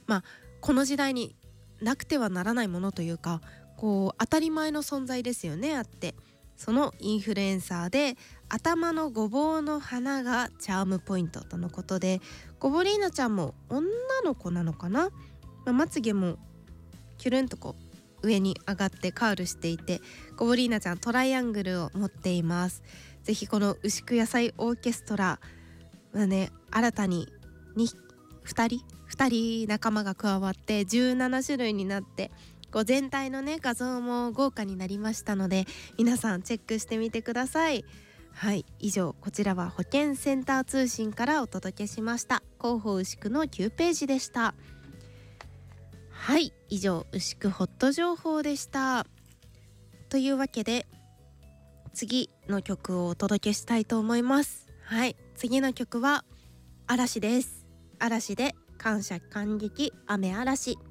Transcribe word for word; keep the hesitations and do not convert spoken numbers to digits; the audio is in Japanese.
まあこの時代になくてはならないものというか、こう当たり前の存在ですよね。あって、そのインフルエンサーで頭のごぼうの花がチャームポイントとのことで、ゴボリーナちゃんも女の子なのかな、まあ、まつげもキュルンとこう上に上がってカールしていて、ゴボリーナちゃんトライアングルを持っています。ぜひこの牛久野菜オーケストラはね、新たににふたりふたり仲間が加わってじゅうななしゅるいになって、こう全体のね画像も豪華になりましたので、皆さんチェックしてみてください。はい、以上、こちらは保健センター通信からお届けしました。広報牛久のきゅうページでした。はい、以上牛久ホット情報でした。というわけで次の曲をお届けしたいと思います。はい、次の曲は嵐です。嵐で感謝感激雨嵐。